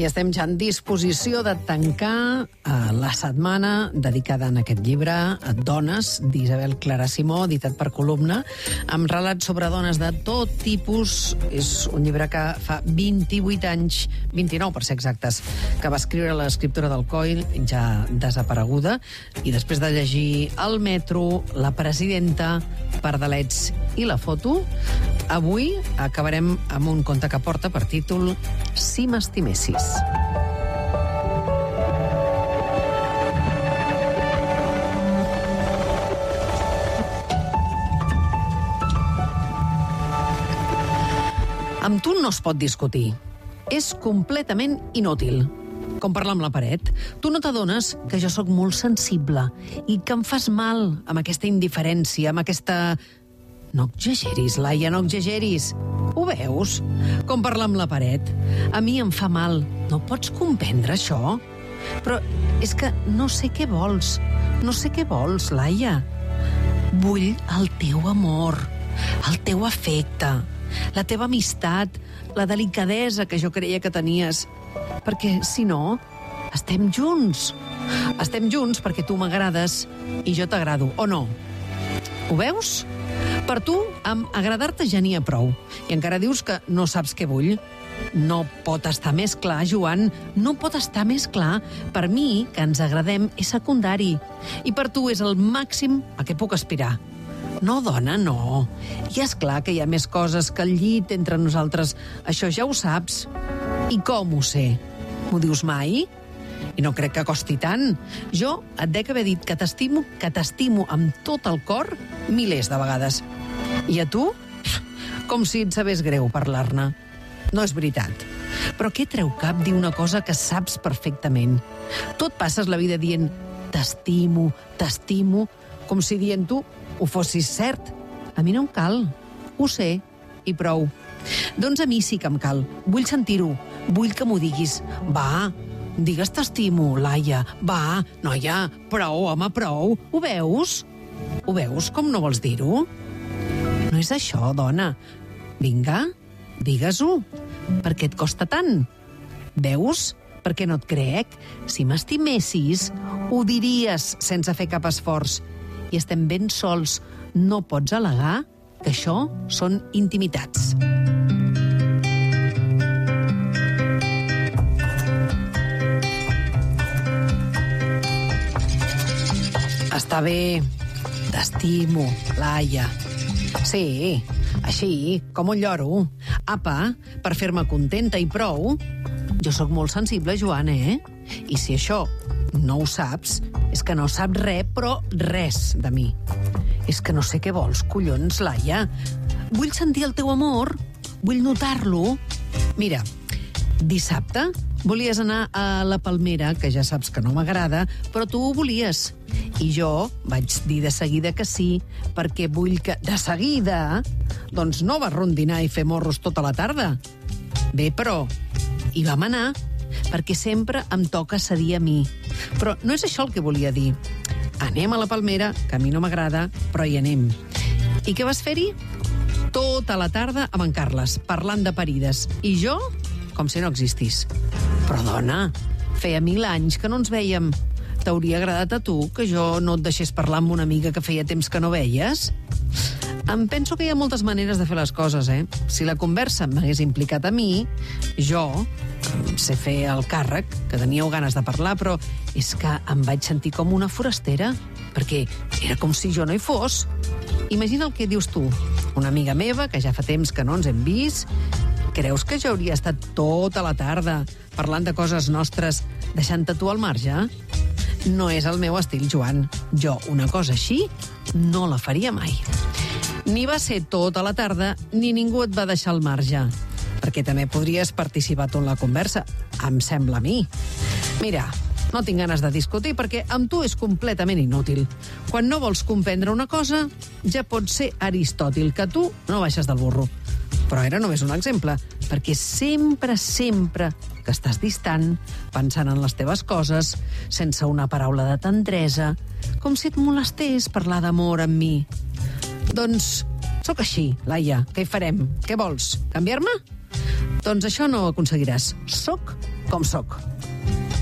I estem ja en disposició de tancar la setmana dedicada en aquest llibre a Dones, d'Isabel Clara Simó, editat per Columna, amb relats sobre dones de tot tipus. És un llibre que fa 28 anys, 29 per ser exactes, que va escriure l'escriptora d'Alcoi, ja desapareguda, i després de llegir El metro, La presidenta, Pardalets i La foto, avui acabarem amb un conte que porta per títol Si m'estimessis. Amb tu no es pot discutir. És completament inútil. Com parlar amb la paret. Tu no t'adones que jo sóc molt sensible i que em fas mal amb aquesta indiferència, amb aquesta... No exageris, Laia, no exageris. Ho veus? Com parlar amb la paret. A mi em fa mal. No pots comprendre això? Però és que no sé què vols. No sé què vols, Laia. Vull el teu amor, el teu afecte, la teva amistat, la delicadesa que jo creia que tenies. Perquè, si no, estem junts. Estem junts perquè tu m'agrades i jo t'agrado, o no? Ho veus? Per tu, amb agradar-te ja n'hi ha prou. I encara dius que no saps què vull. No pot estar més clar, Joan. No pot estar més clar. Per mi, que ens agradem, és secundari. I per tu és el màxim a què puc aspirar. No, dona, no. I és clar que hi ha més coses que el llit entre nosaltres. Això ja ho saps. I com ho sé? M'ho dius mai? I no crec que costi tant. Jo et dec haver dit que t'estimo amb tot el cor milers de vegades. I a tu? Com si et sabés greu parlar-ne. No és veritat. Però què treu cap dir una cosa que saps perfectament? Tu et passes la vida dient t'estimo, t'estimo, com si dient tu ho fossis cert. A mi no em cal. Ho sé. I prou. Doncs a mi sí que em cal. Vull sentir-ho. Vull que m'ho diguis. Va, digues t'estimo, Laia. Va, noia, prou, home, prou. Ho veus? Ho veus com no vols dir-ho? No és això, dona. Vinga, digues-ho. Per què et costa tant? Veus? Perquè no et crec. Si m'estimessis, ho diries sense fer cap esforç. I estem ben sols. No pots al·legar que això són intimitats. Està bé. T'estimo, Laia. Sí, així, com un lloro. Apa, per fer-me contenta i prou. Jo sóc molt sensible, Joan, I si això no ho saps, és que no saps res, però res de mi. És que no sé què vols, collons, Laia. Vull sentir el teu amor, vull notar-lo. Mira, dissabte volies anar a la Palmera, que ja saps que no m'agrada, però tu ho volies. I jo vaig dir de seguida que sí, perquè vull que... De seguida? Doncs no vas rondinar i fer morros tota la tarda. Bé, però hi vam anar, perquè sempre em toca cedir a mi. Però no és això el que volia dir. Anem a la Palmera, que a mi no m'agrada, però hi anem. I què vas fer-hi? Tota la tarda amb en Carles, parlant de parides. I jo, com si no existís. Però, dona, feia 1000 anys que no ens vèiem. T'hauria agradat a tu que jo no et deixés parlar amb una amiga que feia temps que no veies? Em penso que hi ha moltes maneres de fer les coses, Si la conversa m'hagués implicat a mi, jo sé fer el càrrec, que teníeu ganes de parlar, però és que em vaig sentir com una forastera, perquè era com si jo no hi fos. Imagina el que dius tu, una amiga meva, que ja fa temps que no ens hem vist. Creus que jo hauria estat tota la tarda parlant de coses nostres, deixant-te tu al marge? No és el meu estil, Joan. Jo una cosa així no la faria mai. Ni va ser tota la tarda, ni ningú et va deixar al marge. Perquè també podries participar tu en la conversa, em sembla a mi. Mira, no tinc ganes de discutir perquè amb tu és completament inútil. Quan no vols comprendre una cosa, ja pot ser Aristòtil, que tu no baixes del burro. Però era només un exemple, perquè sempre que estàs distant, pensant en les teves coses, sense una paraula de tendresa, com si et molestés parlar d'amor amb mi. Doncs sóc així, Laia. Què hi farem? Què vols? Canviar-me? Doncs això no ho aconseguiràs. Sóc com sóc.